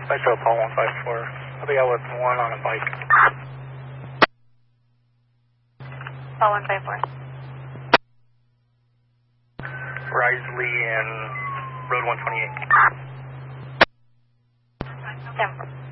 Metro Paul 154. I'll be out with one on a bike. Paul 154. Risley and Road 128. 10.